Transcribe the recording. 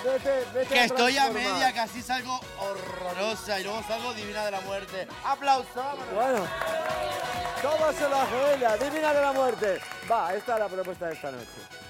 Vete Que estoy a transformar. media, que así salgo horrorosa y luego salgo divina de la muerte. ¡Aplauso! ¡Vámonos! Bueno, todo se lo hace ella, divina de la muerte. Va, esta es la propuesta de esta noche.